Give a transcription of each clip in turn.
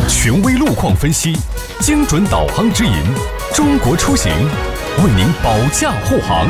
权威路况分析，精准导航指引，中国出行为您保驾护航。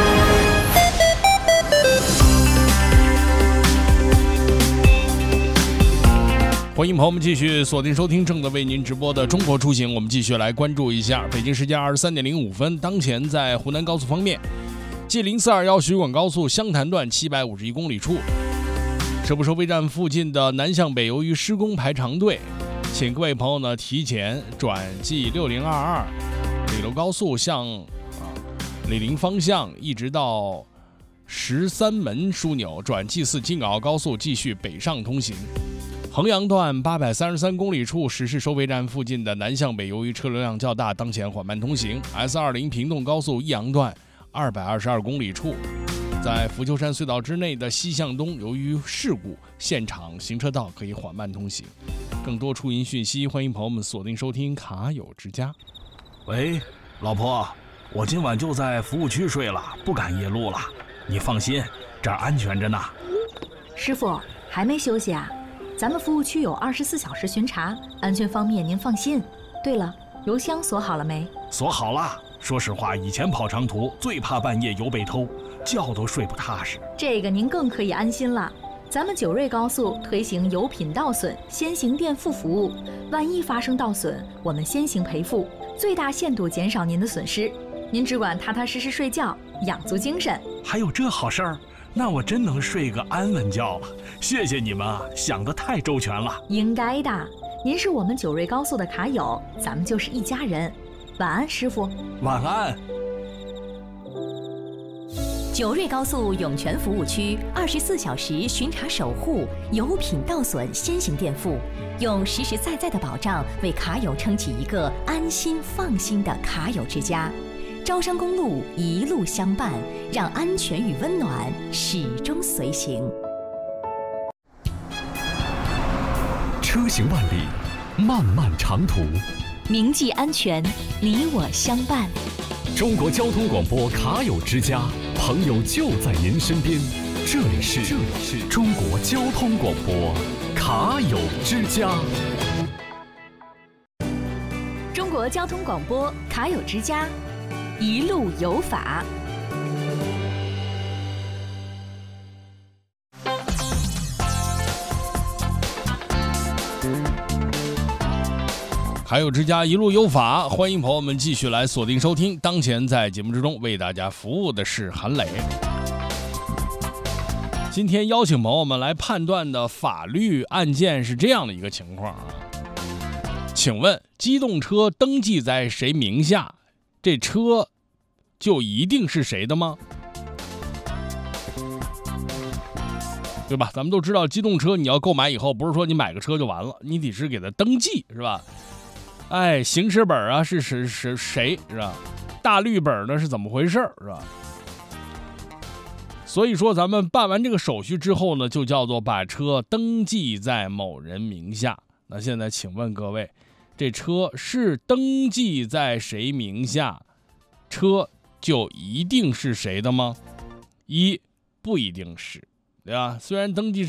欢迎朋友们继续锁定收听正在为您直播的中国出行，我们继续来关注一下北京时间23:05分，当前在湖南高速方面，G0421徐广高速湘潭段751公里处，车部收费站附近的南向北由于施工排长队，请各位朋友呢提前转 G6022北楼高速向醴陵方向，一直到13门枢纽转 G4京港澳高速继续北上通行。衡阳段833公里处石室收费站附近的南向北由于车流量较大，当前缓慢通行。S20平洞高速益阳段222公里处，在浮丘山隧道之内的西向东由于事故，现场行车道可以缓慢通行。更多出行讯息，欢迎朋友们锁定收听卡友之家。 喂，老婆，我今晚就在服务区睡了，不赶夜路了。你放心，这儿安全着呢。 师傅还没休息啊？咱们服务区有24小时巡查，安全方面您放心。对了，油箱锁好了没？ 锁好了。说实话，以前跑长途最怕半夜油被偷，觉都睡不踏实。 这个您更可以安心了。咱们九瑞高速推行油品倒损先行垫付服务，万一发生倒损，我们先行赔付，最大限度减少您的损失。您只管踏踏实实睡觉，养足精神。 还有这好事儿？那我真能睡个安稳觉了。谢谢你们啊，想得太周全了。 应该的，您是我们九瑞高速的卡友，咱们就是一家人。晚安，师傅。 晚安。 九瑞高速涌泉服务区24小时巡查守护，油品倒损先行垫付，用实实在在的保障为卡友撑起一个安心放心的卡友之家。招商公路一路相伴，让安全与温暖始终随行。 车行万里，漫漫长途， 铭记安全，你我相伴。 中国交通广播卡友之家，朋友就在您身边。这里是中国交通广播卡友之家。 中国交通广播卡友之家，一路有法。 卡友之家一路有法，欢迎朋友们继续来锁定收听。当前在节目之中为大家服务的是韩磊。今天邀请朋友们来判断的法律案件是这样的一个情况啊，请问机动车登记在谁名下，这车就一定是谁的吗？对吧？咱们都知道机动车你要购买以后，不是说你买个车就完了，你得是给它登记，是吧？哎，行驶本啊是谁是吧？大绿本呢是怎么回事是吧？所以说咱们办完这个手续之后呢，就叫做把车登记在某人名下。那现在请问各位，这车是登记在谁名下，车就一定是谁的吗？一，不一定是，对吧？虽然登记